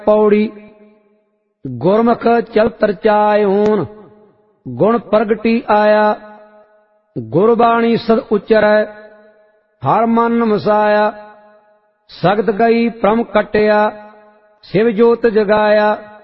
पौड़ी। गुरमुख चलत रचाए होन गुण प्रगटी आया। गुरबाणी सद उचरै हर मन वसाया। सगत गई भ्रम कटिया शिव जोत जगाया।